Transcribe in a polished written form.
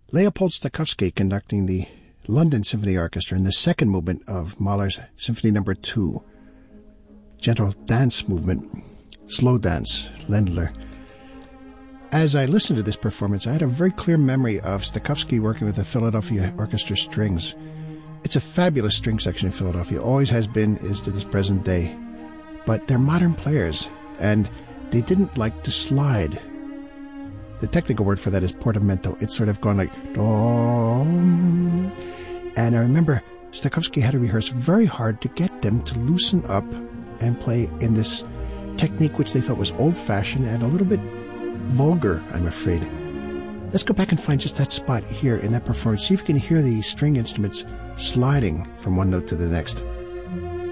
Leopold Stokowski conducting the London Symphony Orchestra in the second movement of Mahler's Symphony No. 2. Gentle dance movement, slow dance, Ländler. As I listened to this performance, I had a very clear memory of Stokowski working with the Philadelphia Orchestra Strings. It's a fabulous string section in Philadelphia, always has been, is to this present day. But they're modern players, and they didn't like to slide. The technical word for that is portamento. It's sort of going like, dong. And I remember Stokowski had to rehearse very hard to get them to loosen up and play in this technique which they thought was old-fashioned and a little bit vulgar, I'm afraid. Let's go back and find just that spot here in that performance. See if you can hear the string instruments sliding from one note to the next.